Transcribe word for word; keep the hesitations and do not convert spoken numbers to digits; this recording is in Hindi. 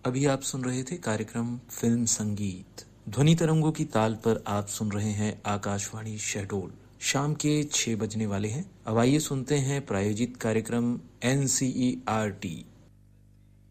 अभी आप सुन रहे थे कार्यक्रम फिल्म संगीत। ध्वनि तरंगों की ताल पर आप सुन रहे हैं आकाशवाणी शहडोल। शाम के छह बजने वाले हैं। अब आइए सुनते हैं प्रायोजित कार्यक्रम N C E R T